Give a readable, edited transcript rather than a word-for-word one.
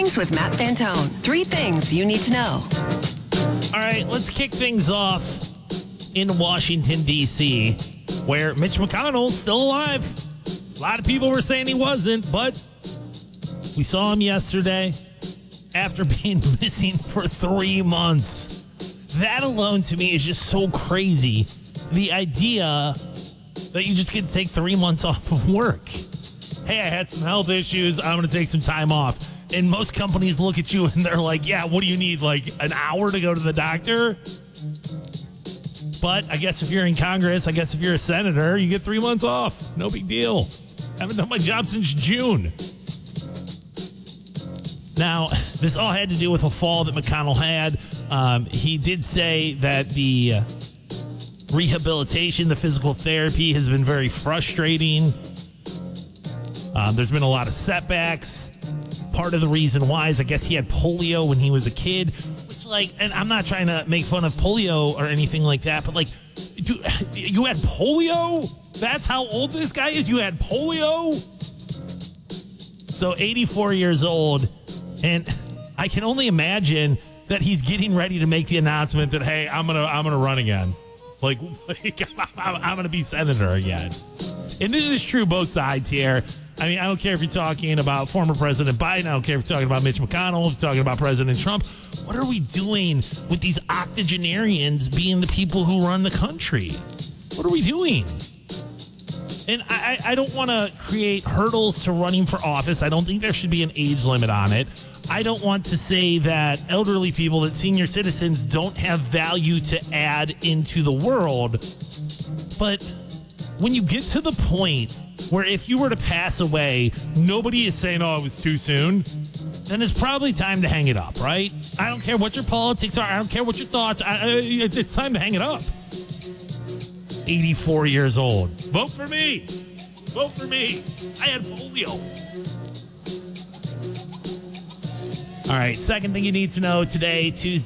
Mornings with Matt Fantone. 3 things you need to know. All right, let's kick things off in Washington, D.C., where Mitch McConnell's still alive. A lot of people were saying he wasn't, but we saw him yesterday after being missing for 3 months. That alone to me is just so crazy. The idea that you just get to take 3 months off of work. Hey, I had some health issues. I'm going to take some time off. And most companies look at you and they're like, yeah, what do you need? Like an hour to go to the doctor? But I guess if you're in Congress, I guess if you're a senator, you get 3 months off. No big deal. Haven't done my job since June. Now, this all had to do with a fall that McConnell had. He did say that the rehabilitation, the physical therapy has been very frustrating. There's been a lot of setbacks. Part of the reason why is I guess he had polio when he was a kid, which and I'm not trying to make fun of polio or anything like that, but dude, you had polio? That's how old this guy is? You had polio? So 84 years old, and I can only imagine that he's getting ready to make the announcement that, hey, I'm gonna run again. I'm gonna be senator again. And this is true both sides here. I mean, I don't care if you're talking about former President Biden. I don't care if you're talking about Mitch McConnell, if you're talking about President Trump. What are we doing with these octogenarians being the people who run the country? What are we doing? And I don't want to create hurdles to running for office. I don't think there should be an age limit on it. I don't want to say that elderly people, that senior citizens don't have value to add into the world. But when you get to the point where if you were to pass away, nobody is saying, oh, it was too soon, then it's probably time to hang it up, right? I don't care what your politics are. I don't care what your thoughts are. It's time to hang it up. 84 years old. Vote for me. Vote for me. I had polio. All right, second thing you need to know today, Tuesday.